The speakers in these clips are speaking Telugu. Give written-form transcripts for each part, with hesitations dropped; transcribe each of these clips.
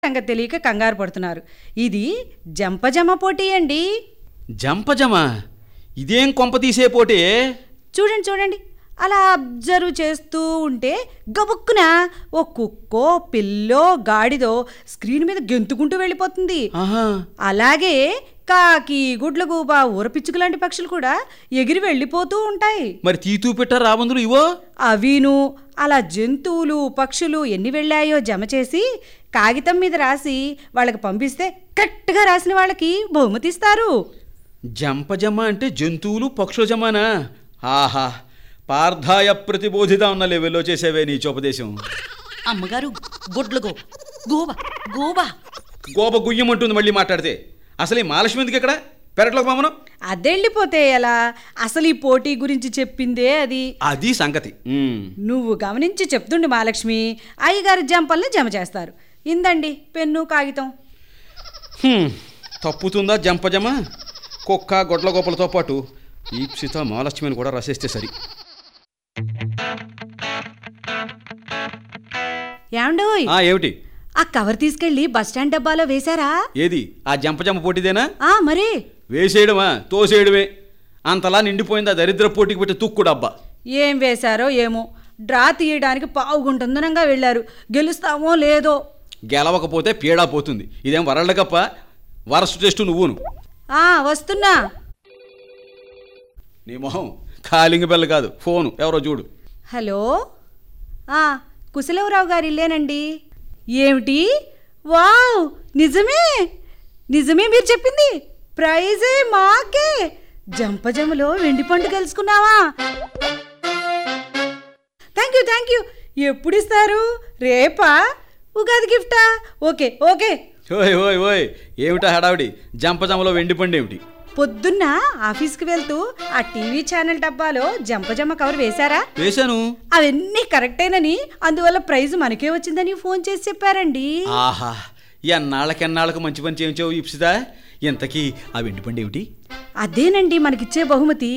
సంగతి తెలియక కంగారు పడుతున్నారు. ఇది జంపజమ పోటీ అండి. జంపజమ? ఇదేం కొంప తీసే పోటీ? చూడండి చూడండి, అలా అబ్జర్వ్ చేస్తూ ఉంటే గబుక్కున ఓ కుక్కో పిల్లో గాడిదో స్క్రీన్ మీద గెంతుకుంటూ వెళ్ళిపోతుంది. అలాగే కాకి గుడ్లగూబ ఊరపిచ్చుకు లాంటి పక్షులు కూడా ఎగిరి వెళ్ళిపోతూ ఉంటాయి. మరి తీతూ పెట్ట రాబందులు ఇవో? అవిను అలా జంతువులు పక్షులు ఎన్ని వెళ్ళాయో జమ చేసి కాగితం మీద రాసి వాళ్ళకి పంపిస్తే కరెక్ట్గా రాసిన వాళ్ళకి బహుమతి ఇస్తారు. జంపజమ అంటే జంతువులు పక్షుల జమానా? ఆహా, పార్థాయ ప్రతిబోధిత ఉన్న లెవెల్లో చేసేవే నీ చోపదేశం. అమ్మగారు గుడ్లగో గోబా గోబా గోబ గుయ్యమంటుంది మళ్ళీ మాట్లాడితే. అసలు ఈ మహాలక్ష్మి ఎందుకు ఇక్కడ పెరట్లోకి మామను? అదెళ్ళిపోతే ఎలా? అసలు ఈ పోటీ గురించి చెప్పిందే అది సంగతి. నువ్వు గమనించి చెప్తుండి మహాలక్ష్మి. అయ్యగారి జంపల్ని జమ చేస్తారు. ఇందండి పెన్ను కాగితం. తప్పుతుందా జంపజమ? కుక్క గొడ్ల గోపలతో పాటు ఈప్సిత మహాలక్ష్మిని కూడా రసేస్తే సరి. ఏమండోయ్, ఏమిటి? ఆ కవర్ తీసుకెళ్లి బస్టాండ్ డబ్బాలో వేశారా? ఏది ఆ జంపజమ పోటీదేనా? మరే వేసేయడమా తోసేయడమే? అంతలా నిండిపోయింది ఆ దరిద్ర పోటీకి పెట్టి తుక్కు డబ్బా. ఏం వేశారో ఏమో, డ్రా తీయడానికి పావుగుంటుందనంగా వెళ్ళారు. గెలుస్తామో లేదో. గెలవకపోతే పీడా పోతుంది. ఇదేం వరల్డ్ కప్ప? వరస్ట్ టెస్ట్ నువ్వును. వస్తున్నా. నీ మొహం కాలింగ్ బెల్ కాదు, ఫోను. ఎవరో చూడు. హలో, కుశలవరావు గారు ఇల్లేనండి. ఏమిటి? వావ్, నిజమే నిజమే మీరు చెప్పింది. ప్రైజే మాకే. జంపజమలో వెండి పండు గెలుచుకున్నావా? Thank you. ఎప్పుడు ఇస్తారు? రేపా? ఉగాది గిఫ్టా? ఓకే. ఓయ్ ఏమిటా హడావిడి? జంపజమలో వెండి పండు ఏమిటి? పొద్దున్న ఆఫీస్కి వెళ్తూ ఆ టీవీ ఛానల్ డబ్బాలో జంపజమ కవర్ వేశారా? వేశాను. అవన్నీ కరెక్టేనని, అందువల్ల ప్రైజ్ మనకే వచ్చిందని ఫోన్ చేసి చెప్పారండి. ఆహా, ఎన్నాళ్ళకెన్నాళ్ళకు మంచి పని చేయించావు ఈప్సిత. ఇంతకీ ఆ వెండి పండు ఏమిటి? అదేనండి మనకిచ్చే బహుమతి.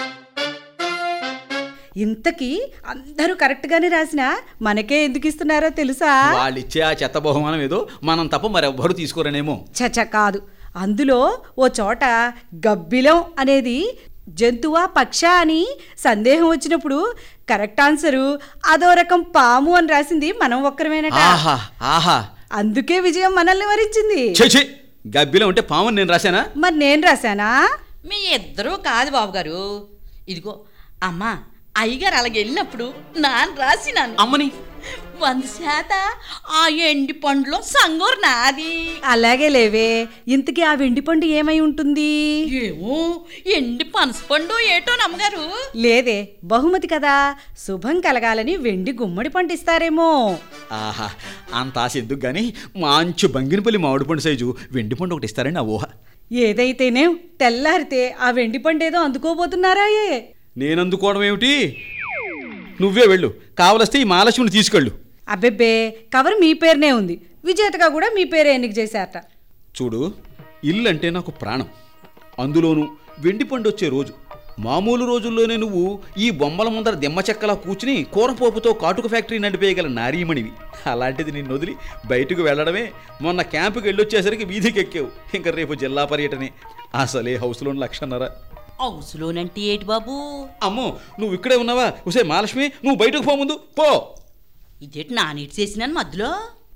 ఇంతకీ అందరూ కరెక్ట్గానే రాసినా మనకే ఎందుకు ఇస్తున్నారో తెలుసా? వాళ్ళిచ్చే ఆ చెత్త బహుమానం ఏదో మనం తప్ప మరెవ్వరూ తీసుకోరనేమో. చచ్చ కాదు. అందులో ఓ చోట గబ్బిలం అనేది జంతువా పక్షా అని సందేహం వచ్చినప్పుడు కరెక్ట్ ఆన్సరు అదో రకం పాము అని రాసింది మనం ఒక్కరమేనట. అందుకే విజయం మనల్ని వరించింది. గబ్బిలం అంటే పాము నేను రాశానా? మరి నేను రాశానా? మీ ఇద్దరూ కాదు బాబుగారు. ఇదిగో అమ్మా, అయ్యగారు అలాగే వెళ్ళినప్పుడు నాన్న రాసినాను. అమ్మని 100% ఆ ఎండి పండులో సంగోరు నాది. అలాగే లేవే. ఇంతకీ ఆ వెండి పండు ఏమై ఉంటుంది? ఏమో, ఎండి పనస పండు ఏటో నమ్మగారు. లేదే, బహుమతి కదా, శుభం కలగాలని వెండి గుమ్మడి పండు ఇస్తారేమో. ఆహా, అంత ఆశ ఎందుకు గాని మంచి బంగినపల్లి మామిడి పండు సైజు వెండి పండు ఒకటి ఇస్తారని నా ఊహ. ఏదైతేనే తెల్లారితే ఆ వెండి పండు ఏదో అందుకోబోతున్నారాయే. నేనందుకోవడం ఏమిటి? నువ్వే వెళ్ళు. కావలస్తే ఈ మహాలక్ష్మిని తీసుకెళ్ళు. అబ్బెబ్బే, కవర్ మీ పేరునే ఉంది. విజేతగా కూడా మీ పేరే ఎన్నిక చేశారట. చూడు, ఇల్లు అంటే నాకు ప్రాణం. అందులోనూ వెండి పండు వచ్చే రోజు. మామూలు రోజుల్లోనే నువ్వు ఈ బొమ్మల ముందర దిమ్మ చెక్కలా కూర్చుని కూరపోపుతో కాటుక ఫ్యాక్టరీ నడిపేయగల నారీమణివి. అలాంటిది నిన్ను వదిలి బయటకు వెళ్ళడమే. మొన్న క్యాంపుకి వెళ్ళొచ్చేసరికి వీధికి ఎక్కావు. ఇంకా రేపు జిల్లా పర్యటనే. అసలే హౌస్లోని 1,00,000. హౌస్లోనంటే ఏటి బాబు? అమ్మో, నువ్వు ఇక్కడే ఉన్నావా? ఉసే మహాలక్ష్మి, నువ్వు బయటకు పో ముందు పో. ఇదేటి నానీటి చేసినాను మధ్యలో.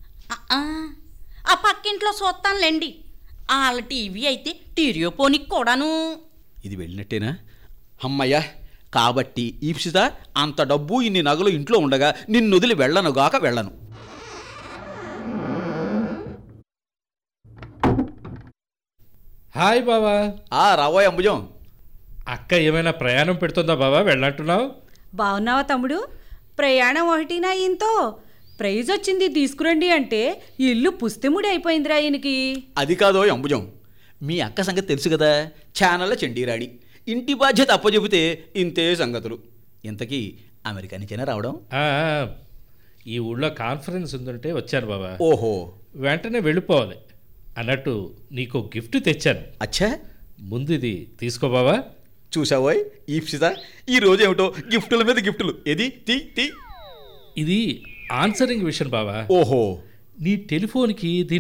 ఆ పక్కింట్లో చూస్తానులేండి. వాళ్ళ టీవీ అయితే టీరియోపోనికి కూడాను. ఇది వెళ్ళినట్టేనా? అమ్మయ్యా. కాబట్టి ఈప్సిత, అంత డబ్బు ఇన్ని నగలు ఇంట్లో ఉండగా నిన్ను వదిలి వెళ్ళనుగాక వెళ్ళను. హాయ్ బావా. రావోయ్ అంబుజం. అక్క ఏమైనా ప్రయాణం పెడుతుందా బావా? వెళ్ళంటున్నావు. బాగున్నావా తమ్ముడు? ప్రయాణం ఒకటినా ఇంతో ప్రైజ్ వచ్చింది తీసుకురండి అంటే ఇల్లు పుస్తెముడి అయిపోయిందిరా ఈయనకి. అది కాదో అంబుజం, మీ అక్క సంగతి తెలుసు కదా, ఛానళ్ళ చండీరాణి. ఇంటి బాధ్యత అప్పచెబితే ఇంతే సంగతులు. ఇంతకీ అమెరికా నుంచేనా రావడం? ఈ ఊళ్ళో కాన్ఫరెన్స్ ఉందంటే వచ్చాను బావా. ఓహో, వెంటనే వెళ్ళిపోవాలి అన్నట్టు నీకు గిఫ్ట్ తెచ్చాను. అచ్చా, ముందు ఇది తీసుకో బావా. చూసావోయ్ ఈప్సిత, ఈ రోజు ఏమిటో గిఫ్టుల మీద గిఫ్టులు. ఏది తీ. ఇది ఆన్సరింగ్ విషయం బావా. ఓహో, నీ టెలిఫోన్కి